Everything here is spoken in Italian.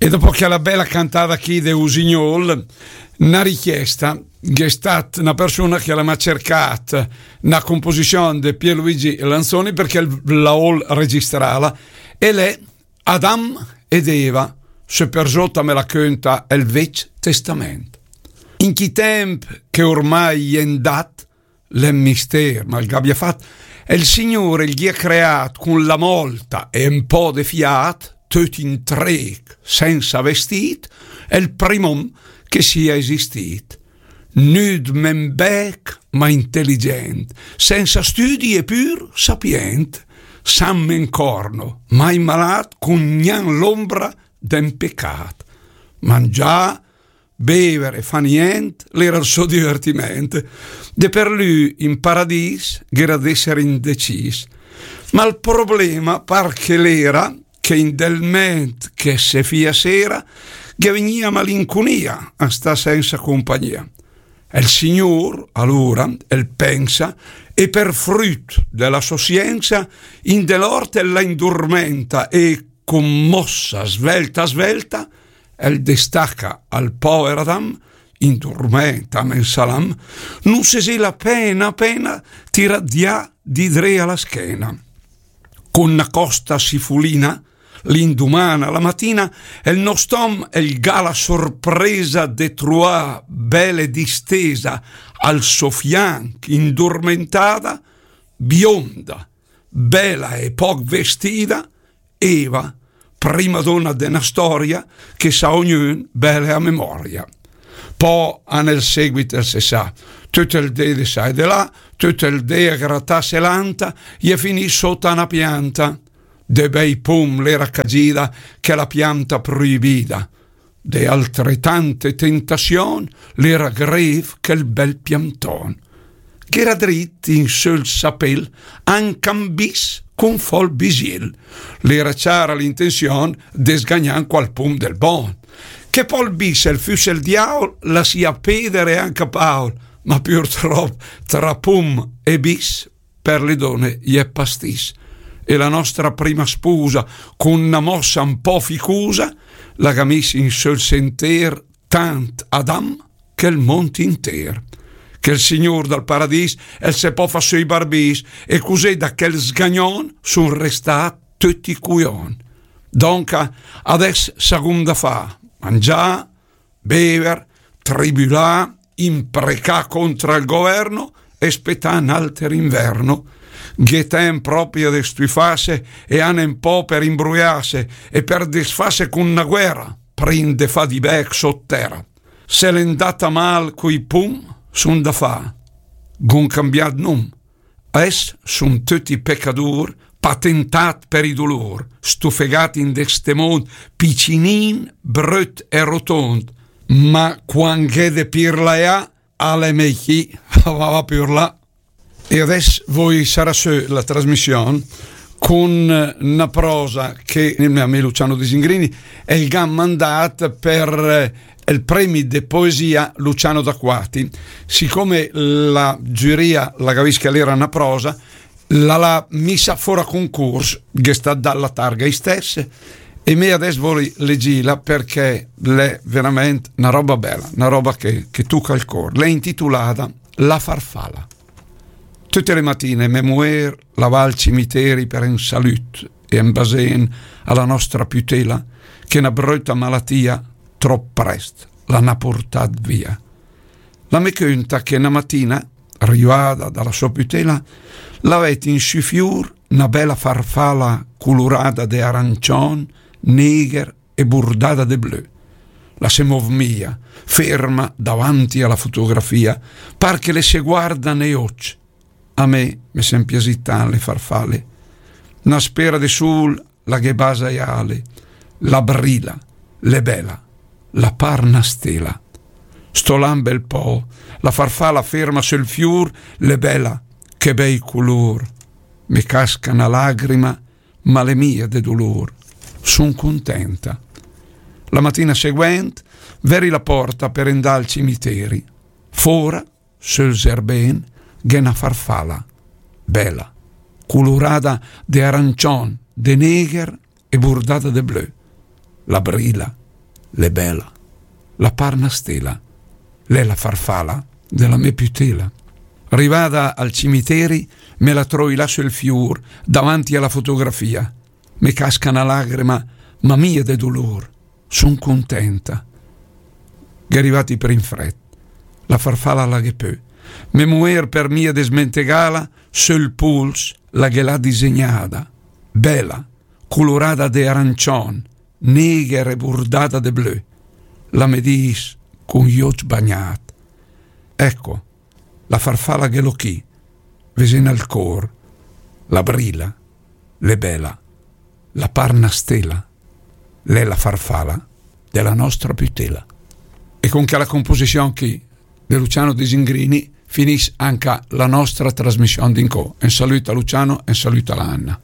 E dopo che la bella cantata chi de Usignol, una richiesta che è stata una persona che l'ha cercata una composizione di Pierluigi Lanzoni perché la vol registrala, e lei Adam ed Eva se per sotto me la canta il Vecchio Testamento. In chi tempo che ormai è andato l'è mistero, ma il che abbia fatto, e il Signore gli ha creato con la molta e un po' di fiato, tutto in tre, senza vestito, è il primo che sia esistito. Nud men bec, ma intelligente, senza studi e pur sapiente, san men corno, mai malato, con gnan l'ombra d'un peccato. Mangià, bevere, fa niente, l'era il suo divertimento. De per lui in paradis, era d'essere indeciso. Ma il problema par che l'era che in del ment che se fia sera, che venia malinconia a sta senza compagnia. E il Signor, allora, el pensa, e per frutto della sua scienza, in dell'orte la indormenta e, commossa, svelta, el destacca al povero Adam, indormenta, mensalam, non se si la pena, tira dia di dre alla schiena. Con una costa sifulina, l'indumana la mattina, il nostom e il gala sorpresa de trua belle distesa al suo fianco indormentata, bionda, bella e poc vestita, Eva, prima donna della storia che sa ognuno belle a memoria. Poi nel seguito se sa tutto il dì di sai de là, tutto il dì a grattasse l'anta e finì sotto una pianta. De bei pum l'era cagida che la pianta proibida, de altrettante tentazioni l'era greve che il bel pianton, che era dritti in sul sapel ancambis con fol bisil, l'era c'era l'intenzione de sgagnan qual pum del bon, che pol bis el fusse il diavolo la sia pedere anche Paolo, ma purtroppo tra pum e bis per le donne gli è pastis. E la nostra prima sposa, con una mossa un po' ficusa, la gamisi in sul sentier tant Adam che il monte inter, che il Signor dal paradis el se po fa sui barbis, e così da quel sgagnon son restati tutti cuion. Donca adesso sagum da fa, mangià, bever, tribulà, imprecà contro il governo e spettà un alter inverno, che tem proprio de stuifasse e hanno un po' per imbruiasse e per disfasse con una guerra, prende fa di bec sotterra. Se l'è andata mal coi pum, son da fa, gon cambiat num. Es son tutti peccadur, patentat per i dolor, stufegati in deste mod, piccinin, brut e rotond. Ma quando de pirla ha, alle mechi, va più là. E adesso voi sarà su la trasmissione con una prosa che a me Luciano Disingrini è il gran mandato per il premio di poesia Luciano D'Acquati. Siccome la giuria la capisca era una prosa, la messa fuori a concorso che sta dalla targa stesse, e me adesso voi leggila perché è veramente una roba bella, una roba che tocca il cuore. L'è intitolata La farfalla. Tutte le mattine me muover la va al cimiteri per un salut e un basen alla nostra putela che una brutta malattia troppo presto la n'ha portata via. La me conta che una mattina, arrivata dalla sua putela, l'avete in su fior una bella farfalla colorata de arancione, neger e bordata de blu. La se movmia, ferma davanti alla fotografia, par che le se guarda nei occhi. A me sem piasità le farfalle, una spera de sul, la che basa e ale, la brilla, le bella, la parna stela. Sto bel po', la farfalla ferma sul fior, le bella, che bei color. Mi casca una lagrima, ma le mie de dolor. Son contenta. La mattina seguente, veri la porta per andare al cimiteri. Fora, sul zerben, che una farfalla, bella, colorata de arancione, de neger e bordata de blu. La brilla, le bella, la parna stella, lei la farfalla della me putela. Rivada al cimiteri, me la troi là sul fior, davanti alla fotografia. Me casca una lagrima, ma mia de dolor, son contenta. Che arrivati per in fretta, la farfalla la che peu. Me muer per mia desmentegala, sul puls la che l'ha disegnata, bella, colorata de arancion, negra e bordata de blu. La me dis con gli occhi bagnati. Ecco, la farfalla che lo chi, vesena al cor, la brilla, le bella, la parna stella, lei la farfalla della nostra putela. E con che la composizione chi di Luciano Disingrini finisce anche la nostra trasmissione d'Inco. Un saluto a Luciano e un saluto a Anna.